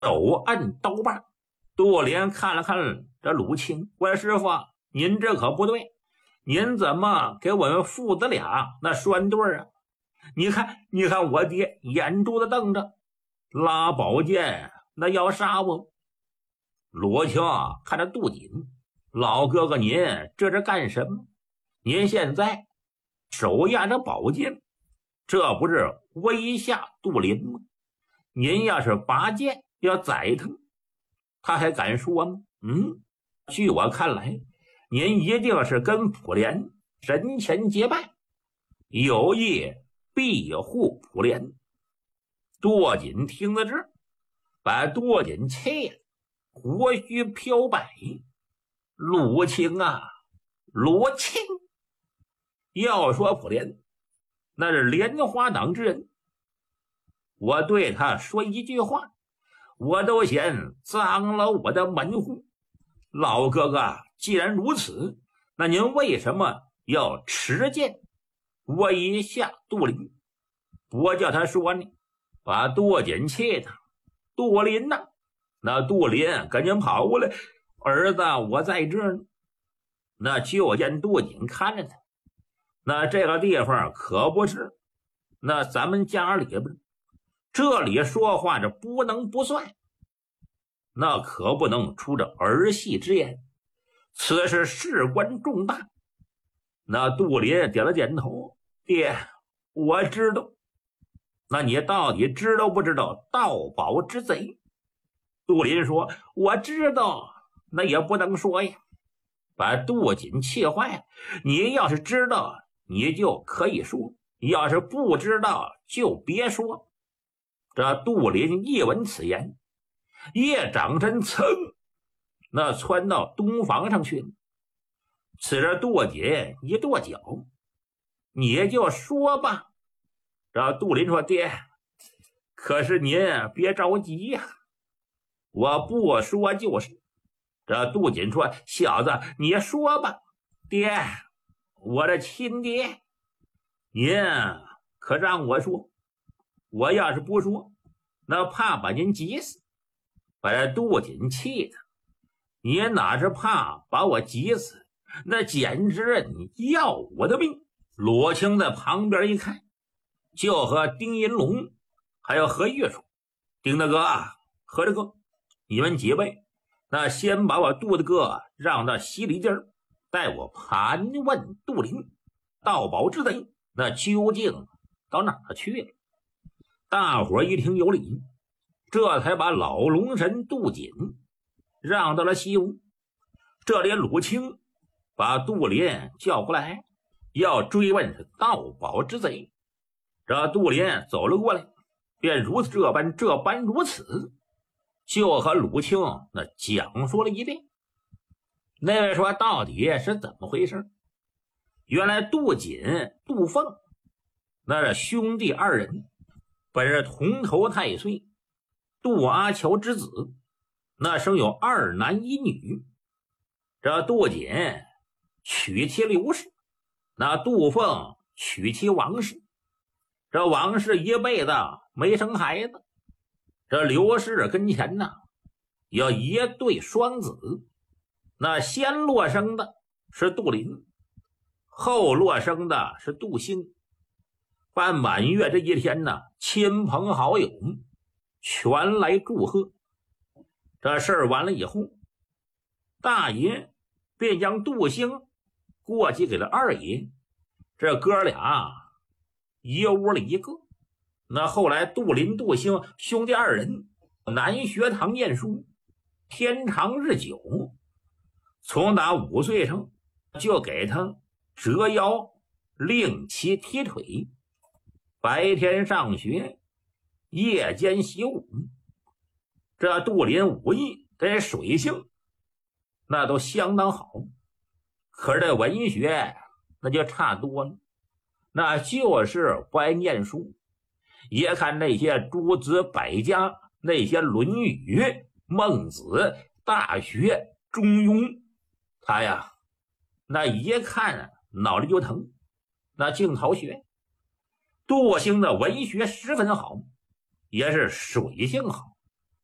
手按刀把。杜林看了看这鲁清，问师傅，您这可不对，您怎么给我们父子俩那拴对啊？你看我爹眼珠子瞪着，拉宝剑那要杀我。鲁清看着杜锦，老哥哥您这是干什么？您现在手压着宝剑，这不是威吓杜林吗？您要是拔剑要宰他还敢说吗？据我看来，您一定是跟普莲神前结拜，有意庇护普莲。杜锦听到这儿，把杜锦气了，胡须飘摆。鲁清啊，鲁清！要说普莲，那是莲花党之人，我对他说一句话，我都嫌脏了我的门户。老哥哥，既然如此，那您为什么要持剑威吓杜林？不叫他说呢，把杜锦气的。杜林呐，那杜林赶紧跑过来，儿子，我在这儿呢。那就见杜锦看着他，那这个地方可不是那咱们家里边，这里说话这不能不算，那可不能出这儿戏之言，此事事关重大。那杜林点了点头，爹，我知道。那你到底知道不知道盗宝之贼？杜林说，我知道，那也不能说呀。把杜锦气坏了，你要是知道你就可以说，要是不知道就别说。这杜林一闻此言，叶掌针噌，那窜到东房上去了。此时杜锦一跺脚，你就说吧。这杜林说，爹，可是您别着急呀，我不说就是。这杜锦说，小子你说吧。爹，我的亲爹，您可让我说，我要是不说，那怕把您急死。把这杜锦气的，你哪是怕把我急死，那简直你要我的命。罗青在旁边一看，就和丁银龙还有何玉说，丁大哥，何大哥，你们几位那先把我杜大哥让到西里间，带我盘问杜林盗宝之贼那究竟到哪儿去了。大伙一听有理，这才把老龙神杜锦让到了西屋。这里鲁清把杜林叫过来，要追问是盗宝之贼。这杜林走了过来，便如此这般如此，就和鲁清那讲述了一遍。那位说，到底是怎么回事？原来杜锦、杜凤那是兄弟二人，本是同头太岁杜阿乔之子，那生有二男一女。这杜锦娶妻刘氏，那杜凤娶妻王氏。这王氏一辈子没生孩子，这刘氏跟前呢有一对双子，那先落生的是杜林，后落生的是杜兴。办满月这一天呢，亲朋好友全来祝贺。这事儿完了以后，大爷便将杜兴过继给了二爷，这哥俩一屋里一个。那后来杜林、杜兴兄弟二人南学堂念书，天长日久，从打5岁上就给他折腰令其踢腿，白天上学，夜间习武。这杜林武艺跟水性那都相当好，可是这文学那就差多了，那就是不爱念书。也看那些诸子百家，那些论语、孟子、大学、中庸，他呀那一看脑袋就疼，那净逃学。杜兴的文学十分好，也是水性好，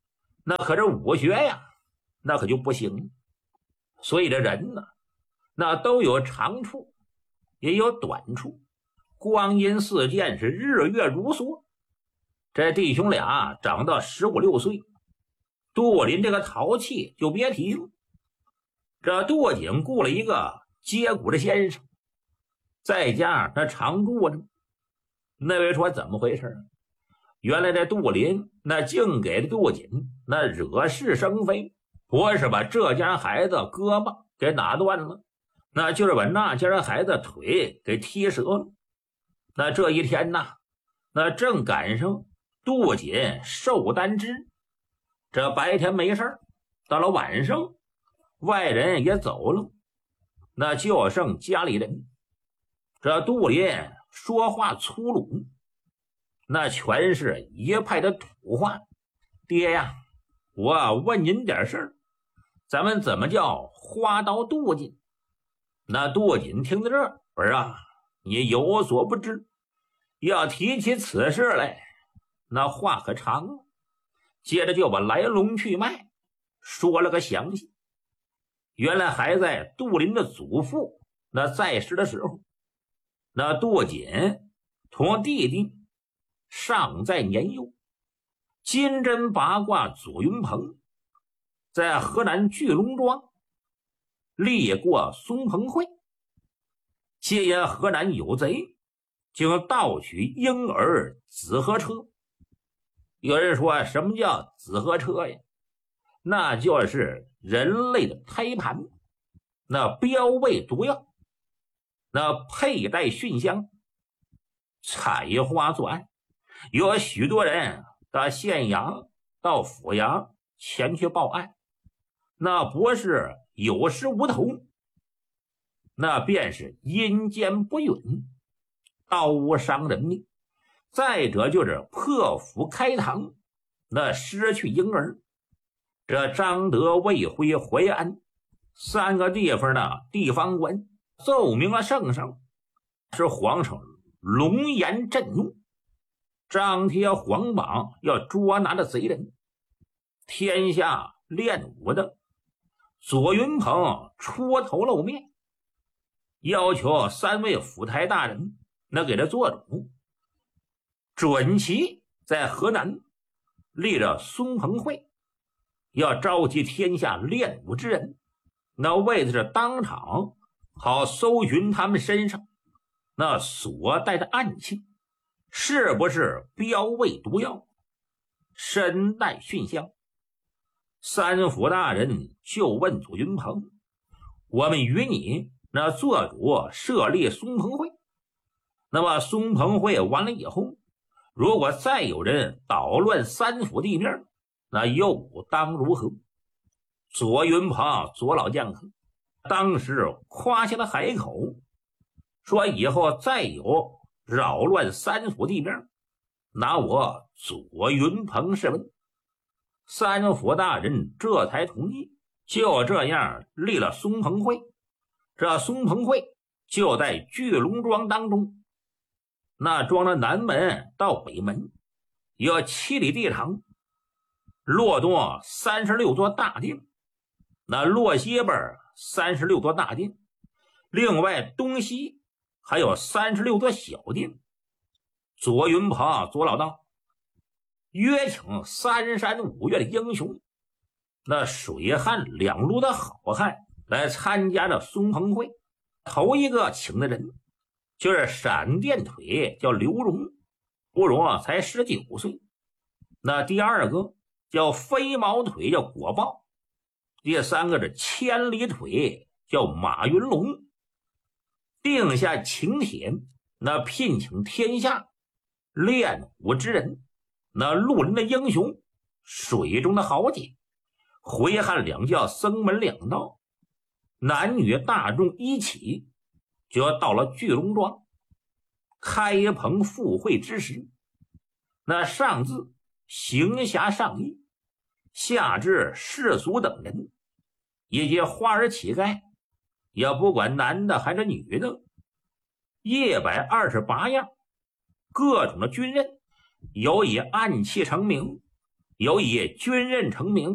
那可是武学呀，那可就不行。所以这人呢，那都有长处也有短处，光阴似箭，是日月如梭。这弟兄俩长到15、16岁，杜林这个淘气就别提了。这杜景雇了一个接骨的先生，在家那常住着。那位说怎么回事？原来这杜林那净给杜景那惹是生非，不是把这家孩子胳膊给打断了，那就是把那家孩子腿给踢折了。那这一天呐，那正赶上杜锦寿单支，这白天没事，到了晚上外人也走了，那就剩家里人。这杜林说话粗鲁，那全是一派的土话。爹呀，我问您点事儿，咱们怎么叫花刀杜锦？那杜锦听到这儿，儿啊，你有所不知，要提起此事来，那话可长了。接着就把来龙去脉说了个详细。原来还在杜林的祖父那在世的时候，那杜锦同弟弟尚在年幼，金针八卦左云鹏在河南巨龙庄立过松鹏会，皆因河南有贼，竟盗取婴儿紫河车。有人说什么叫紫河车呀？那就是人类的胎盘，那标位毒药，那佩戴熏香，采花作案。有许多人到县衙到府衙前去报案，那不是有失无头，那便是阴间不允，刀无伤人命。再者就是破腹开膛，那失去婴儿。这张德、魏辉、淮安3个地方的地方官奏明了圣上，是皇上龙颜震怒，张贴皇榜要捉拿的贼人。天下练武的左云鹏出头露面，要求3位府台大人那给他做主，准其在河南立着松鹏会，要召集天下练武之人，那为的是当场好搜寻他们身上那所带的暗器是不是标位毒药，身带熏香。3府大人就问左云鹏，我们与你那做主设立松鹏会，那么松鹏会完了以后，如果再有人捣乱3府地面，那又当如何？左云鹏左老将军当时夸下了海口，说以后再有扰乱3府地面，拿我左云鹏试问。3府大人这才同意，就这样立了松鹏会。这松鹏会就在巨龙庄当中，那庄的南门到北门有7里地长，洛东36座大殿，那洛西边36座大殿，另外东西还有36座小殿。左云鹏左老道约请3山5岳的英雄，那水旱2路的好汉来参加这松鹏会。头一个请的人就是闪电腿叫刘荣，不荣才19岁。那第二个叫飞毛腿叫果豹，第3个是千里腿叫马云龙。定下请帖，那聘请天下练武之人，那陆林的英雄，水中的豪杰，回汉2教僧门2道，男女大众一起，就要到了巨龙庄开棚赴会之时。那上至行侠仗义，下至世俗等人，以及花儿乞丐，也不管男的还是女的，128样各种的军人，有以暗器成名， 有以军刃成名。